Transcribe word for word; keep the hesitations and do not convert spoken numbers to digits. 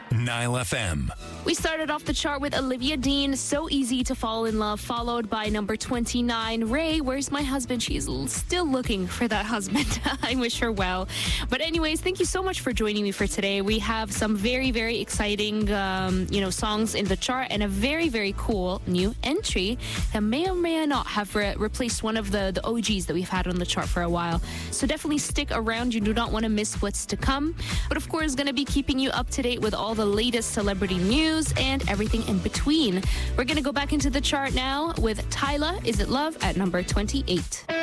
Nile F M. We started off the chart with Olivia Dean, So Easy to Fall in Love, followed by number twenty-nine, Ray, Where's My Husband? She's l- still looking for that husband. I wish her well. But anyways, thank you so much for joining me for today. We have some very, very exciting, um, you know, songs in the chart and a very, very cool new entry that may or may not have re- replaced one of the, the O Gs that we've had on the chart for a while. So definitely stick around. You do not want to miss what's to come. But of course, going to be keeping you up to date with all the latest celebrity news and everything in between. We're going to go back into the chart now with Tyla, Is It Love, at number twenty-eight.